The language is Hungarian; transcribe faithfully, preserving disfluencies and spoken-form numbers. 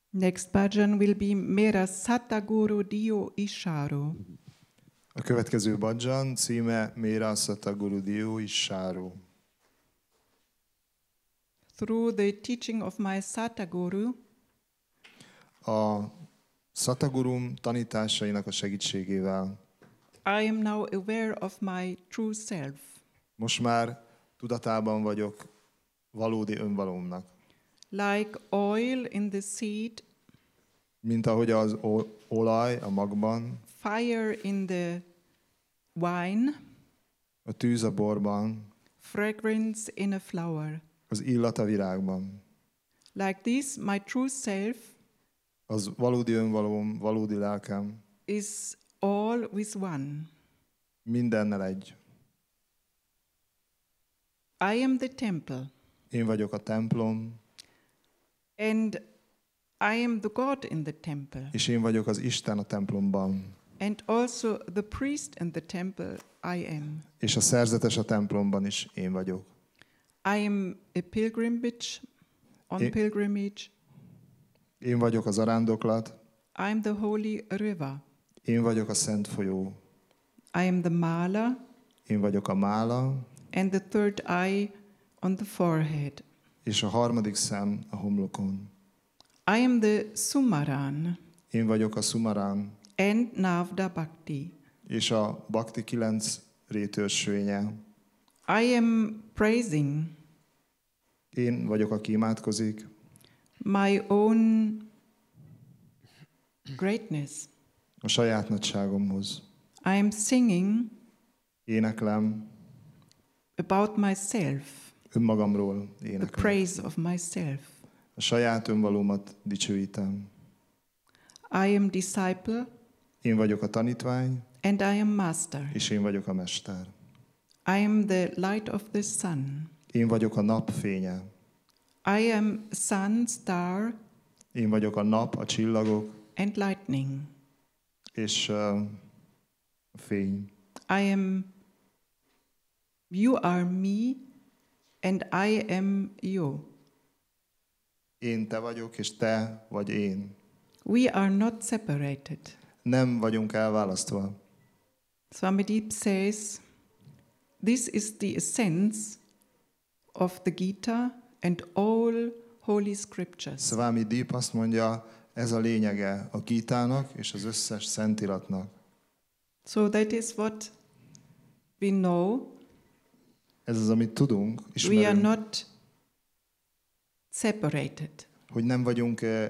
Next bhajan will be Mera Sataguru Dio Isharo. A következő bhajan címe Mera Sataguru Dio Isharo. Through the teaching of my Sataguru, A Satagurum tanításainak a segítségével I am now aware of my true self. most már tudatában vagyok valódi önvalómnak. Like oil in the seed, Mint ahogy az o- olaj a magban, fire in the wine, a tűz a borban, fragrance in a flower. az illat a virágban. Like this, my true self Az valódi önvalóm, valódi lelkem is all with one. mindennel egy. I am the temple, Én vagyok a templom, and I am the God in the temple, és én vagyok az Isten a templomban. and also the priest in the temple I am. És a szerzetes a templomban is én vagyok. I am a pilgrimage, on I- pilgrimage. Én vagyok az arándoklat, I am the holy river. én vagyok a szent folyó, I am the mala, én vagyok a mála, and the third eye on the forehead. és a harmadik szem a homlokon. I am the Sumaran Én vagyok a szumarán, and Navda Bhakti. és a Bhakti kilenc rétörsvénye. I am praising Én vagyok, aki imádkozik, my own greatness. a saját nagyságomhoz. I am singing Éneklem, about myself, önmagamról the éneklem. praise of myself. A saját önvalómat dicsőítem. I am disciple Én vagyok a tanítvány, and I am master. és én vagyok a mester. I am the light of the sun. Én vagyok a nap fénye. I am sun, star, Én vagyok a nap, a csillagok, and lightning. és uh, a fény. I am, you are me, and I am you. Én te vagyok, és te vagy én. We are not separated. Nem vagyunk elválasztva. Swamadip says, this is the essence of the Gita and all holy scriptures. Swami Deep azt mondja, ez a lényege a Gítának és az összes szentiratnak. So that is what we know. Ez az, amit tudunk, We are ismerünk, not separated. hogy nem vagyunk